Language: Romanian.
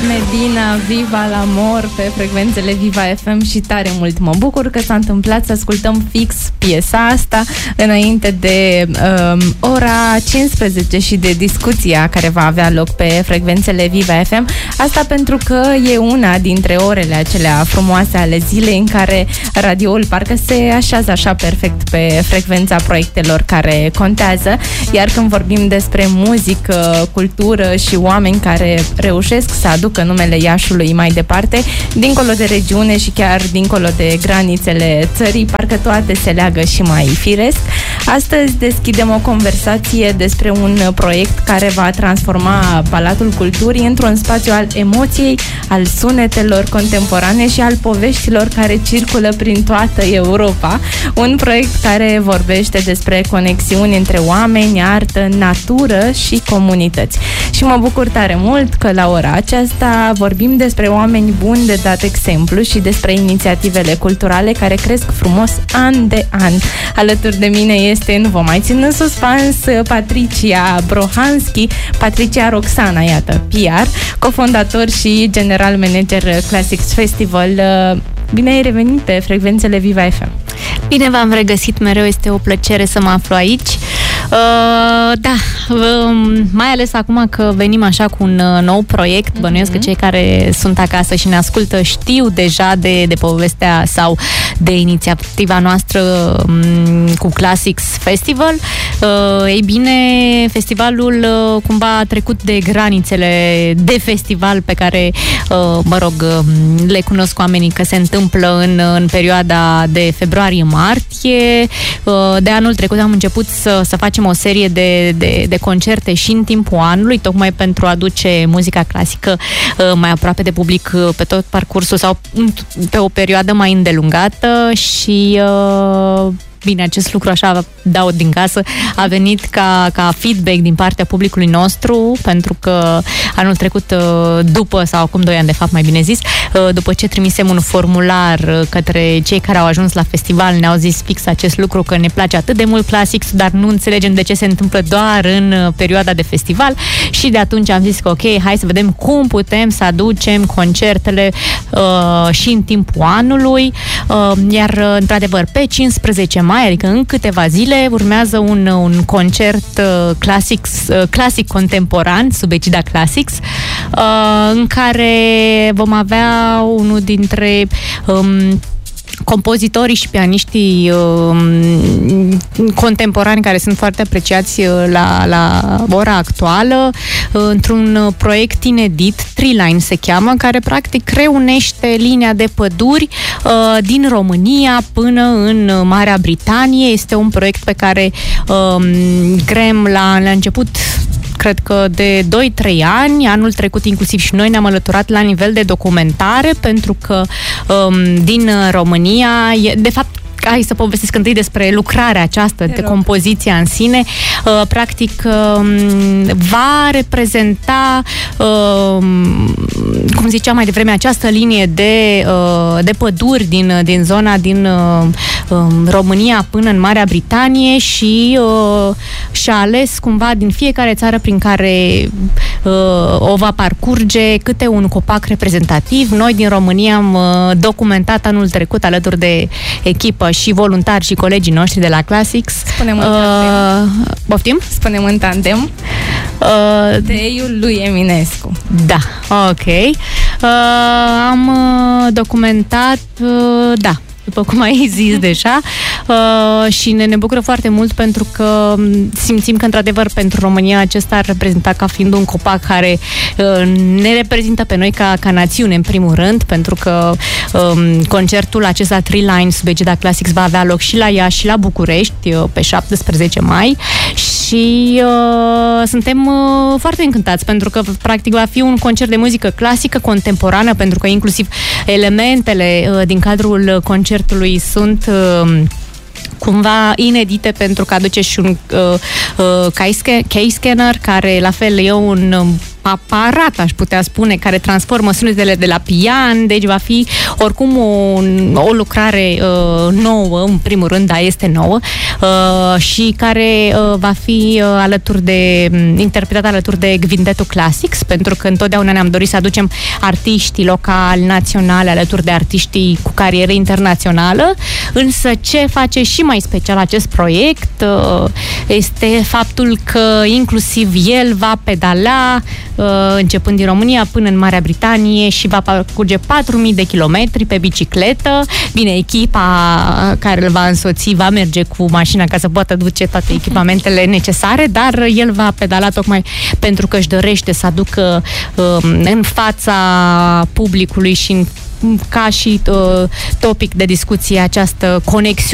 Medina, Viva l'amor pe frecvențele Viva FM și tare mult mă bucur că s-a întâmplat să ascultăm fix piesa asta înainte de ora 15 și de discuția care va avea loc pe frecvențele Viva FM. Asta pentru că e una dintre orele acelea frumoase ale zilei în care radioul parcă se așează așa perfect pe frecvența proiectelor care contează, iar când vorbim despre muzică, cultură și oameni care reușesc să aducă numele Iașului mai departe, dincolo de regiune și chiar dincolo de granițele țării, parcă toate se leagă și mai firesc. Astăzi deschidem o conversație despre un proiect care va transforma Palatul Culturii într-un spațiu al emoției, al sunetelor contemporane și al poveștilor care circulă prin toată Europa. Un proiect care vorbește despre conexiuni între oameni, artă, natură și comunități. Și mă bucur tare mult că la ora aceasta vorbim despre oameni buni de dat exemplu și despre inițiativele culturale care cresc frumos an de an. Alături de mine este, nu vă mai țin în suspans, Patricia Brohanski, Patricia Roxana, iată, PR, cofondator și general manager Classics Festival. Bine ai revenit pe frecvențele Viva FM. Bine v-am regăsit, mereu este o plăcere să mă aflu aici. Da, mai ales acum că venim așa cu un nou proiect, bănuiesc că cei care sunt acasă și ne ascultă știu deja de povestea sau de inițiativa noastră cu Classics Festival. Ei bine, festivalul cumva a trecut de granițele de festival pe care, mă rog, le cunosc oamenii că se întâmplă în perioada de februarie-martie. De anul trecut am început să facem o serie de concerte și în timpul anului, tocmai pentru a aduce muzica clasică mai aproape de public pe tot parcursul sau pe o perioadă mai îndelungată și bine, acest lucru, așa dau din casă, a venit ca feedback din partea publicului nostru, pentru că anul trecut, după, sau acum 2 ani de fapt, mai bine zis, după ce trimisem un formular către cei care au ajuns la festival, ne-au zis fix acest lucru, că ne place atât de mult Classics, dar nu înțelegem de ce se întâmplă doar în perioada de festival și de atunci am zis că ok, hai să vedem cum putem să aducem concertele și în timpul anului, iar într-adevăr pe 15 mai, adică în câteva zile, urmează un concert clasic contemporan sub egida Classics, în care vom avea unul dintre compozitorii și pianiștii contemporani care sunt foarte apreciați la ora actuală, într-un proiect inedit, Treeline se cheamă, care practic reunește linia de păduri din România până în Marea Britanie. Este un proiect pe care Graham la început, cred că de 2-3 ani, anul trecut inclusiv și noi ne-am alăturat la nivel de documentare, pentru că din România, de fapt, hai să povestesc întâi despre lucrarea aceasta, de compoziția în sine. Practic, va reprezenta, cum ziceam mai devreme, această linie de păduri din zona din România până în Marea Britanie și și-a ales cumva din fiecare țară prin care o va parcurge câte un copac reprezentativ. Noi din România am documentat anul trecut alături de echipă și voluntari și colegii noștri de la Classics. Spunem în tandem. Poftim? Spunem în tandem. Teiul lui Eminescu. Da, ok. Am documentat, da, după cum ai zis deja, și ne bucură foarte mult pentru că simțim că, într-adevăr, pentru România acesta ar reprezenta ca fiind un copac care ne reprezintă pe noi ca națiune, în primul rând, pentru că concertul acesta Treeline sub egida Classics va avea loc și la Iași și la București pe 17 mai și suntem foarte încântați pentru că, practic, va fi un concert de muzică clasică contemporană, pentru că inclusiv elementele din cadrul concertului sunt cumva inedite, pentru că aduce și un case scanner, care la fel e un aparat, aș putea spune, care transformă sunetele de la pian, deci va fi oricum o lucrare nouă, în primul rând, dar este nouă, și care va fi interpretată alături de Gvindetul Classics, pentru că întotdeauna ne-am dorit să aducem artiștii locali, naționale, alături de artiștii cu carieră internațională, însă ce face și mai special acest proiect este faptul că inclusiv el va pedala începând din România până în Marea Britanie și va parcurge 4.000 de kilometri pe bicicletă. Bine, echipa care îl va însoți va merge cu mașina ca să poată duce toate echipamentele necesare, dar el va pedala tocmai pentru că își dorește să aducă în fața publicului și ca și topic de discuție această conexiune